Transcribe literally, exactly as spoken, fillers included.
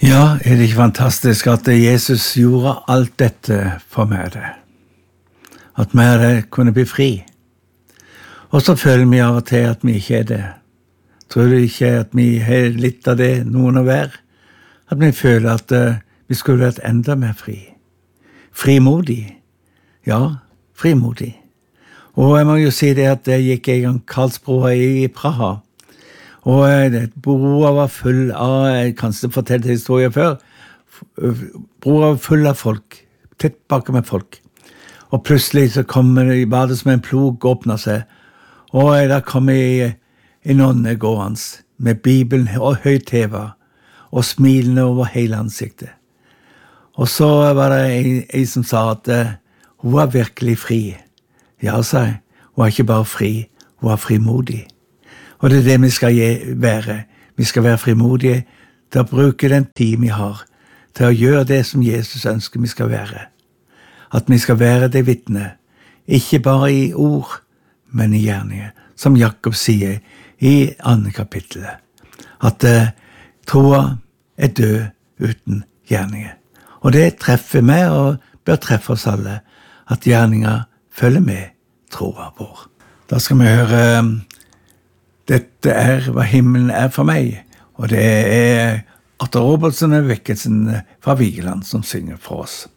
Ja, er det ikke fantastisk at Jesus gjorde alt dette for meg det? At vi kunne bli fri. Og så føler vi av og til at vi ikke er det. Tror du ikke at vi har litt av det noen å være? At vi føler at uh, vi skulle vært enda mer fri. Frimodig. Ja, frimodig. Og jeg må jo si det at jeg gikk en gang Karlsbroa i Praha. Og broa var full av, jeg kan ikke fortelle historier før, broa var full av folk, tett bak med folk. Og plutselig så kommer det, var det som en plog åpnet seg, og der kom jeg en nonne gående med Bibelen og høyt heva, og smilende over hele ansiktet. Og så var det en, en som sa at uh, hun var virkelig fri. Ja, sa jeg, hun var ikke bare fri, hun var frimodig. Og det er det vi skal være. Vi skal være frimodige til å bruke den tid vi har, til å gjøre det som Jesus ønsker vi skal være. At vi skal være det vittne, ikke bare i ord, men i gjerninger, som Jakob sier i andre kapittelet. At uh, troa er død uten gjerninger. Og det treffer meg og bør treffe oss alle, at gjerninger følger med troa vår. Da skal vi høre Dette er hva himmelen er for meg, og det er Atle Robertsen og Vekkelsen fra Vigeland som synger for oss.